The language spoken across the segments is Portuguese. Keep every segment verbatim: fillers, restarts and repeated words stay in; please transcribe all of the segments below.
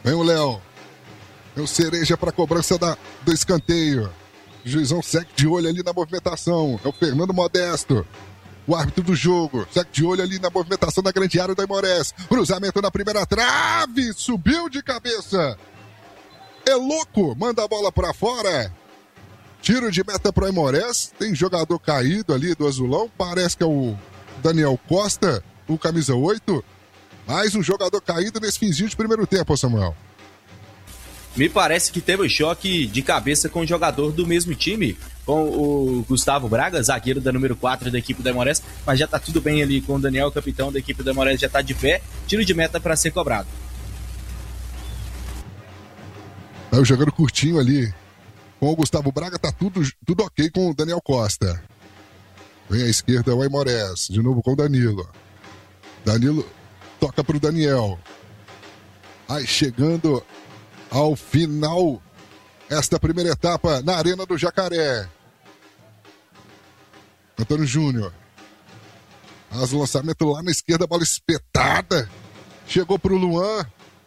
Vem o Léo. Vem o Cereja para a cobrança da, do escanteio. O juizão segue de olho ali na movimentação. É o Fernando Modesto, o árbitro do jogo. Segue de olho ali na movimentação da grande área do Aimorés. Cruzamento na primeira trave. Subiu de cabeça. É louco. Manda a bola para fora. Tiro de meta para o Aimorés. Tem jogador caído ali do azulão. Parece que é o Daniel Costa, o camisa oito. Mais um jogador caído nesse finzinho de primeiro tempo, Samuel. Me parece que teve um choque de cabeça com o jogador do mesmo time, com o Gustavo Braga, zagueiro da número quatro da equipe do Aimorés, mas já tá tudo bem ali com o Daniel, capitão da equipe do Aimorés, já tá de pé, tiro de meta para ser cobrado. Aí jogando curtinho ali com o Gustavo Braga, tá tudo, tudo ok com o Daniel Costa. Vem à esquerda o Aimorés, de novo com o Danilo. Danilo toca pro Daniel. Aí chegando ao final esta primeira etapa na Arena do Jacaré. Antônio Júnior. Faz o lançamento lá na esquerda, bola espetada. Chegou pro Luan.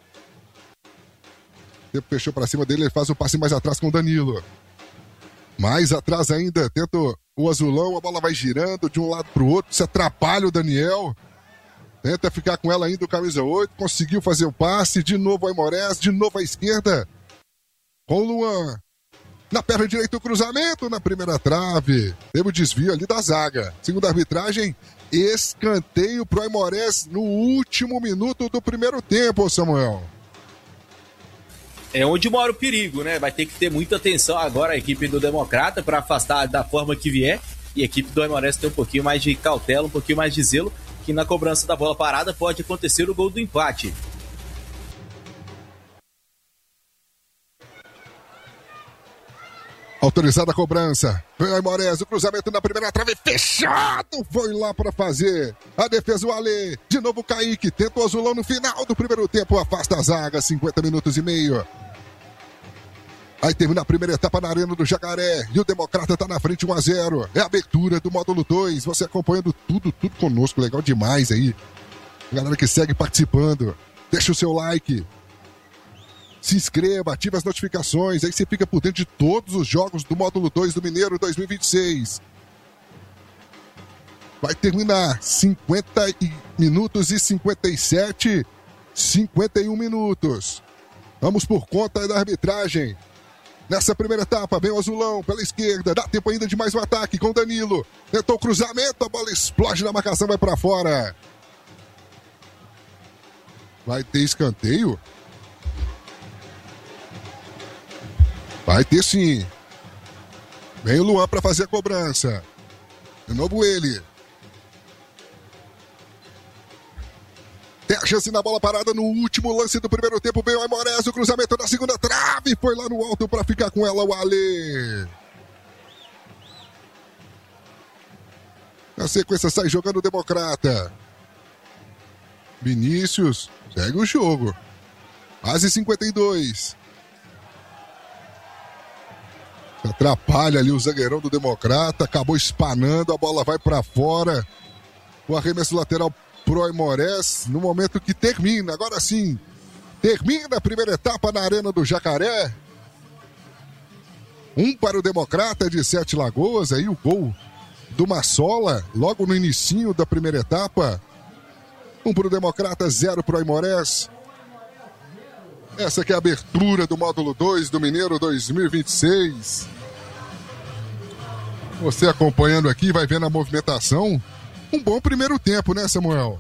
Tempo fechou para cima dele, ele faz o passe mais atrás com o Danilo. Mais atrás ainda, tenta o azulão, a bola vai girando de um lado pro outro, se atrapalha o Daniel. Tenta ficar com ela ainda o camisa oito, conseguiu fazer o passe, de novo o Aimorés, de novo à esquerda. Com o Luan. Na perna direita o cruzamento, na primeira trave. Teve o desvio ali da zaga. Segundo a arbitragem, escanteio pro Aimorés no último minuto do primeiro tempo, Samuel. É onde mora o perigo, né? Vai ter que ter muita atenção agora a equipe do Democrata para afastar da forma que vier. E a equipe do Aimorés tem um pouquinho mais de cautela, um pouquinho mais de zelo, que na cobrança da bola parada pode acontecer o gol do empate. Autorizada a cobrança. Vem o Aimorés, o cruzamento na primeira trave, fechado. Foi lá para fazer a defesa o Alê. De novo o Kaique, tenta o azulão no final do primeiro tempo, afasta a zaga, cinquenta minutos e meio. Aí termina a primeira etapa na Arena do Jacaré e o Democrata tá na frente um a zero. É a abertura do módulo dois, você acompanhando tudo, tudo conosco, legal demais aí. Galera que segue participando, deixa o seu like. Se inscreva, ative as notificações, aí você fica por dentro de todos os jogos do módulo dois do Mineiro dois mil e vinte e seis. Vai terminar cinquenta minutos e cinquenta e sete, cinquenta e um minutos. Vamos por conta da arbitragem. Nessa primeira etapa, vem o azulão pela esquerda, dá tempo ainda de mais um ataque com o Danilo. Tentou o cruzamento, a bola explode na marcação, vai pra fora. Vai ter escanteio? Vai ter sim. Vem o Luan para fazer a cobrança. De novo ele. Tem a chance na bola parada no último lance do primeiro tempo. Vem o Aimorés, o cruzamento na segunda trave. Foi lá no alto para ficar com ela o Alê. Na sequência sai jogando o Democrata. Vinícius segue o jogo. Quase cinquenta e dois. Atrapalha ali o zagueirão do Democrata. Acabou espanando, a bola vai para fora. O arremesso lateral pro Aimorés no momento que termina. Agora sim, termina a primeira etapa na Arena do Jacaré. Um para o Democrata de Sete Lagoas. Aí o gol do Massola, logo no inicinho da primeira etapa. Um para o Democrata, zero para o Aimorés. Essa que é a abertura do módulo dois do Mineiro dois mil e vinte e seis. Você acompanhando aqui, vai vendo a movimentação. Um bom primeiro tempo, né, Samuel?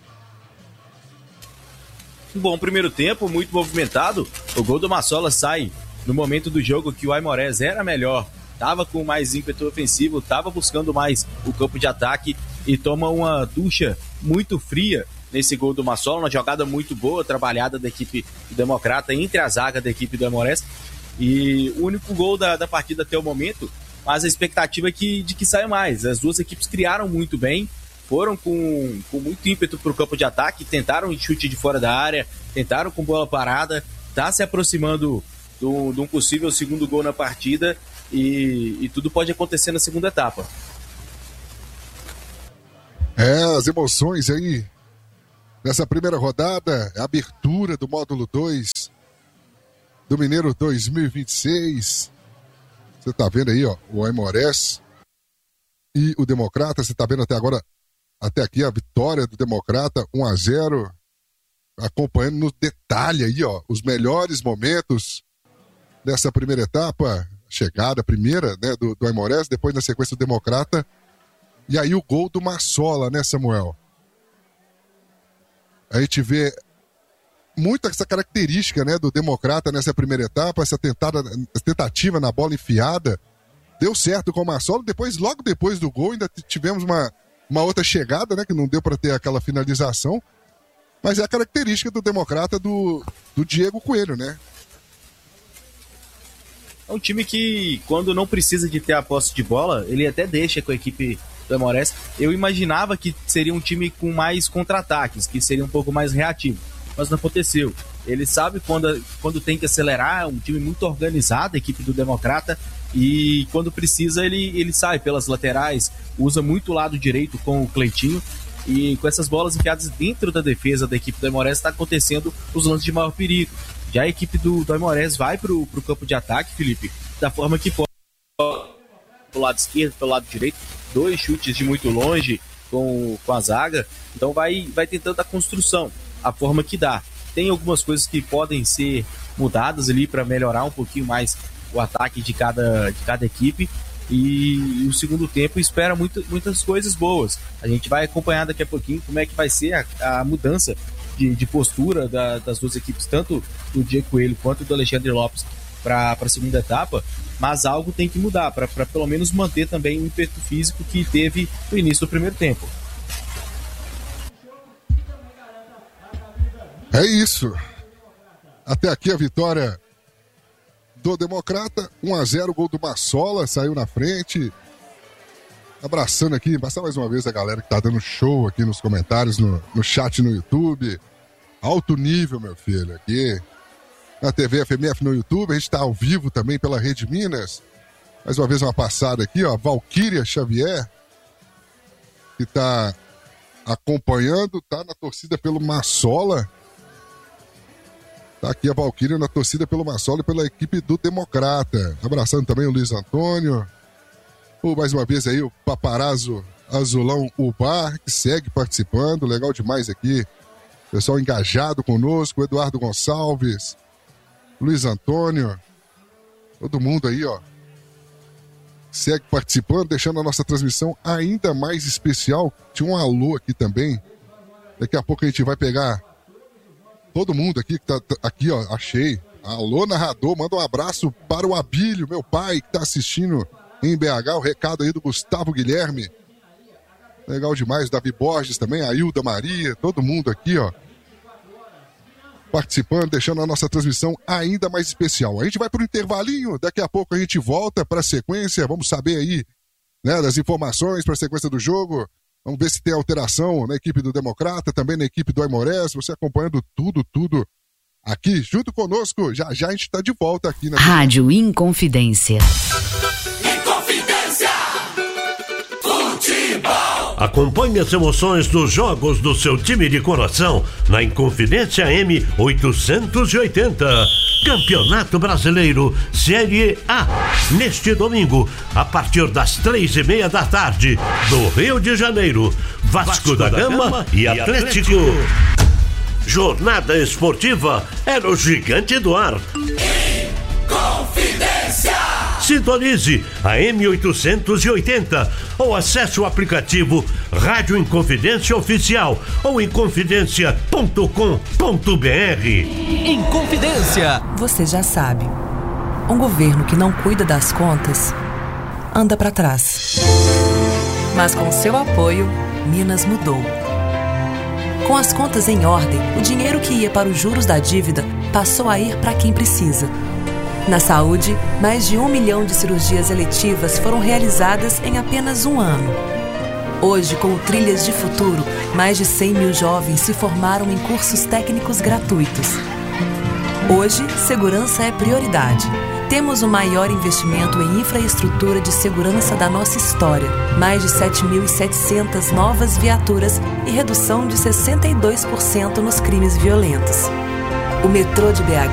Um bom primeiro tempo, muito movimentado. O gol do Massola sai no momento do jogo que o Aimorés era melhor. Tava com mais ímpeto ofensivo, tava buscando mais o campo de ataque e toma uma ducha muito fria nesse gol do Massola, uma jogada muito boa, trabalhada da equipe do Democrata entre a zaga da equipe do Aimorés. E o único gol da, da partida até o momento, mas a expectativa é que, de que saia mais. As duas equipes criaram muito bem, foram com, com muito ímpeto para o campo de ataque, tentaram chute de fora da área, tentaram com bola parada, tá se aproximando de um possível segundo gol na partida e, e tudo pode acontecer na segunda etapa. É, as emoções aí nessa primeira rodada, a abertura do módulo dois do Mineiro dois mil e vinte e seis. Você tá vendo aí, ó, o Aimorés e o Democrata. Você tá vendo até agora, até aqui a vitória do Democrata, um a zero. Acompanhando no detalhe aí, ó, os melhores momentos dessa primeira etapa, chegada primeira, né, do, do Aimorés, depois na sequência do Democrata, e aí o gol do Massola, né, Samuel? A gente vê muito essa característica, né, do Democrata nessa primeira etapa, essa tentada, essa tentativa na bola enfiada, deu certo com o Massola, depois, logo depois do gol, ainda tivemos uma, uma outra chegada, né, que não deu para ter aquela finalização. Mas é a característica do Democrata do, do Diego Coelho, né? É um time que, quando não precisa de ter a posse de bola, ele até deixa com a equipe do Aimorés. Eu imaginava que seria um time com mais contra-ataques, que seria um pouco mais reativo. Mas não aconteceu. Ele sabe quando, quando tem que acelerar, é um time muito organizado, a equipe do Democrata, e quando precisa ele, ele sai pelas laterais, usa muito o lado direito com o Cleitinho. E com essas bolas enfiadas dentro da defesa da equipe do Aimorés, está acontecendo os lances de maior perigo. Já a equipe do, do Aimorés vai para o campo de ataque, Felipe, da forma que pode, pelo lado esquerdo, pelo lado direito, dois chutes de muito longe com, com a zaga. Então vai, vai tentando a construção, a forma que dá. Tem algumas coisas que podem ser mudadas ali para melhorar um pouquinho mais o ataque de cada, de cada equipe. E o segundo tempo espera muito, muitas coisas boas. A gente vai acompanhar daqui a pouquinho como é que vai ser a, a mudança de, de postura da, das duas equipes, tanto do Diego Coelho quanto do Alexandre Lopes para a segunda etapa, mas algo tem que mudar para pelo menos manter também o ímpeto físico que teve no início do primeiro tempo. É isso. Até aqui a vitória do Democrata, um a zero, gol do Massola, saiu na frente. Abraçando aqui, passar mais uma vez a galera que tá dando show aqui nos comentários, no, no chat no YouTube. Alto nível, meu filho, aqui na T V F M F no YouTube. A gente tá ao vivo também pela Rede Minas. Mais uma vez uma passada aqui, ó, Valquíria Xavier, que tá acompanhando, tá na torcida pelo Massola. Tá aqui a Valquíria na torcida pelo Massola e pela equipe do Democrata. Abraçando também o Luiz Antônio. Oh, mais uma vez aí o Paparazzo Azulão Ubar, que segue participando. Legal demais aqui. Pessoal engajado conosco. Eduardo Gonçalves. Luiz Antônio. Todo mundo aí, ó. Segue participando, deixando a nossa transmissão ainda mais especial. Tinha um alô aqui também. Daqui a pouco a gente vai pegar todo mundo aqui que tá, tá aqui, ó, achei. Alô, narrador, manda um abraço para o Abílio, meu pai, que tá assistindo em B H. O recado aí do Gustavo Guilherme. Legal demais, Davi Borges também, a Hilda Maria, todo mundo aqui, ó, participando, deixando a nossa transmissão ainda mais especial. A gente vai para o intervalinho, daqui a pouco a gente volta para a sequência, vamos saber aí, né, das informações para a sequência do jogo. Vamos ver se tem alteração na equipe do Democrata, também na equipe do Aimorés. Você acompanhando tudo, tudo aqui junto conosco. Já já a gente está de volta aqui na Rádio Inconfidência. Inconfidência. Futebol. Acompanhe as emoções dos jogos do seu time de coração na Inconfidência M oitocentos e oitenta. Campeonato Brasileiro Série A. Neste domingo, a partir das três e meia da tarde, do Rio de Janeiro, Vasco, Vasco da, da Gama, Gama e Atlético. Atlético. Jornada esportiva é no Gigante do Ar. Inconfidência. Sintonize a M oitocentos e oitenta ou acesse o aplicativo Rádio Inconfidência Oficial ou inconfidência ponto com ponto b r. Inconfidência. Você já sabe, um governo que não cuida das contas anda para trás. Mas com seu apoio, Minas mudou. Com as contas em ordem, o dinheiro que ia para os juros da dívida passou a ir para quem precisa. Na saúde, mais de um milhão de cirurgias eletivas foram realizadas em apenas um ano. Hoje, com o Trilhas de Futuro, mais de cem mil jovens se formaram em cursos técnicos gratuitos. Hoje, segurança é prioridade. Temos o maior investimento em infraestrutura de segurança da nossa história. Mais de sete mil e setecentas novas viaturas e redução de sessenta e dois por cento nos crimes violentos. O metrô de B H